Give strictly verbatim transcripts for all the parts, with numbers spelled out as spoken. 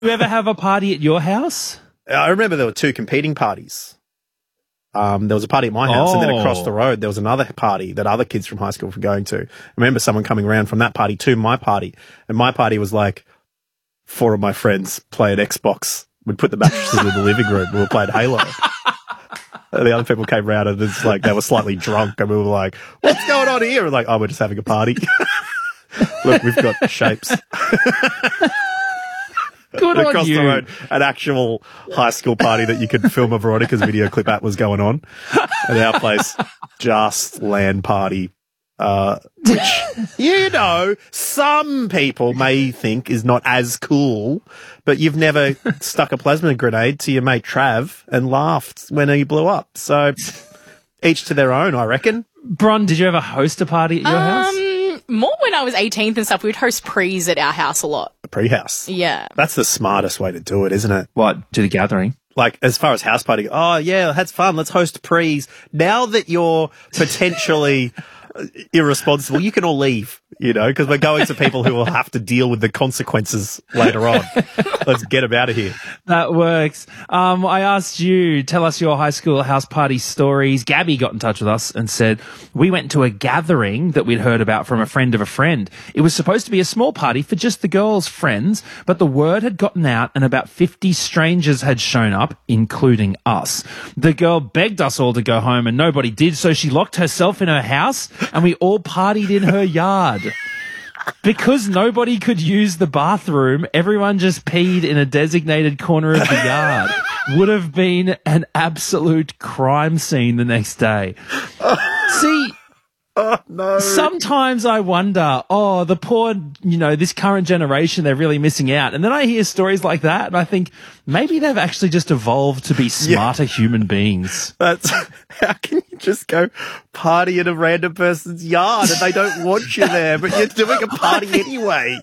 You ever have a party at your house? I remember there were two competing parties. Um, there was a party at my house, oh. and then across the road there was another party that other kids from high school were going to. I remember someone coming around from that party to my party, and my party was like four of my friends playing Xbox. We'd put the mattresses in the living room. We were playing Halo. And the other people came around, and it's like they were slightly drunk, and we were like, "What's going on here?" And like, "Oh, we're just having a party." Look, we've got shapes. Good on across you. the road, an actual high school party that you could film a Veronica's video clip at was going on. At our place, just LAN party, uh, which, you know, some people may think is not as cool, but you've never stuck a plasma grenade to your mate Trav and laughed when he blew up. So each to their own, I reckon. Bron, did you ever host a party at your um, house? More when I was eighteenth and stuff. We would host prees at our house a lot. A pre-house. Yeah. That's the smartest way to do it, isn't it? What, to the gathering? Like, as far as house party, oh, yeah, that's fun. Let's host prees. Now that you're potentially irresponsible, you can all leave, you know, because we're going to people who will have to deal with the consequences later on. Let's get them out of here. That works. Um, I asked you, tell us your high school house party stories. Gabby got in touch with us and said, we went to a gathering that we'd heard about from a friend of a friend. It was supposed to be a small party for just the girls' friends, but the word had gotten out and about fifty strangers had shown up, including us. The girl begged us all to go home and nobody did, so she locked herself in her house and we all partied in her yard. Because nobody could use the bathroom, everyone just peed in a designated corner of the yard. Would have been an absolute crime scene the next day. See, oh, no. Sometimes I wonder, oh, the poor, you know, this current generation, they're really missing out. And then I hear stories like that and I think maybe they've actually just evolved to be smarter yeah. human beings. That's, how can you just go party in a random person's yard and they don't want you there, but you're doing a party anyway?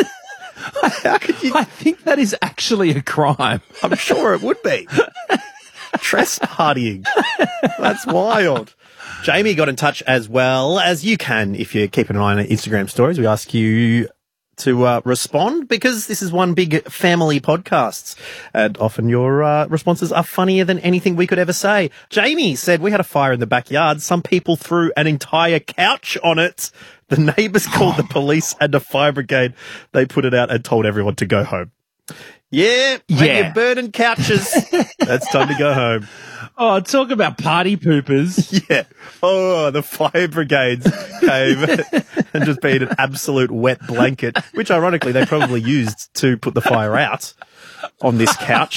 How could you? I think that is actually a crime. I'm sure it would be. Trespassing. That's wild. Jamie got in touch as well, as you can if you keep an eye on our Instagram stories. We ask you to uh, respond because this is one big family podcast and often your uh, responses are funnier than anything we could ever say. Jamie said, we had a fire in the backyard. Some people threw an entire couch on it. The neighbours called the police and the fire brigade. They put it out and told everyone to go home. Yeah, when yeah. you're burning couches, that's time to go home. Oh, talk about party poopers. Yeah. Oh, the fire brigades came and just been an absolute wet blanket, which ironically they probably used to put the fire out on this couch.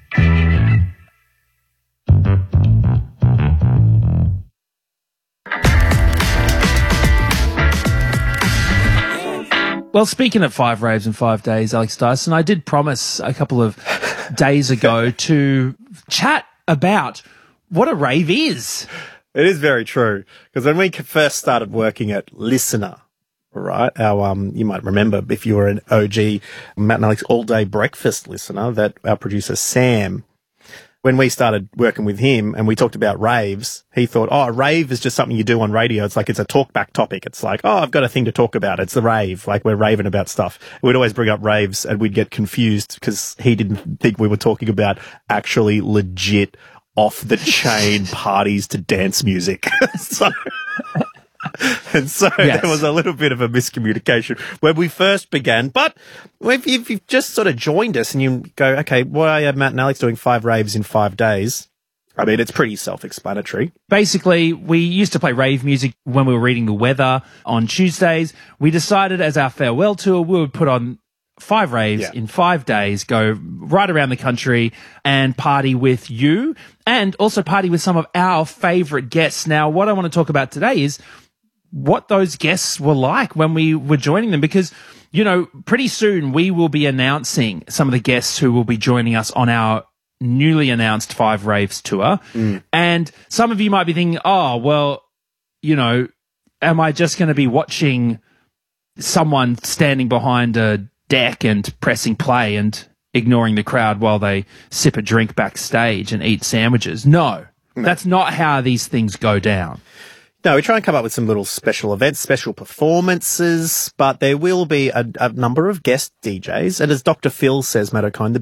Well, speaking of five raves in five days, Alex Dyson, I did promise a couple of days ago to chat about what a rave is. It is very true. Because when we first started working at Listener, right, our, um, you might remember if you were an O G Matt and Alex All Day Breakfast listener, that our producer Sam, when we started working with him and we talked about raves, he thought, oh, a rave is just something you do on radio. It's like it's a talkback topic. It's like, oh, I've got a thing to talk about. It's the rave. Like we're raving about stuff. We'd always bring up raves and we'd get confused because he didn't think we were talking about actually legit off-the-chain parties to dance music. so... And so yes. There was a little bit of a miscommunication when we first began. But if you've just sort of joined us and you go, okay, why are Matt and Alex doing five raves in five days? I mean, it's pretty self-explanatory. Basically, we used to play rave music when we were reading the weather on Tuesdays. We decided as our farewell tour, we would put on five raves yeah. in five days, go right around the country and party with you and also party with some of our favourite guests. Now, what I want to talk about today is what those guests were like when we were joining them, because, you know, pretty soon we will be announcing some of the guests who will be joining us on our newly announced Five Raves tour. Mm. And some of you might be thinking, oh, well, you know, am I just going to be watching someone standing behind a deck and pressing play and ignoring the crowd while they sip a drink backstage and eat sandwiches? No, no. That's not how these things go down. No, we try and come up with some little special events, special performances, but there will be a, a number of guest D Js. And as Doctor Phil says, Matt O'Kine, the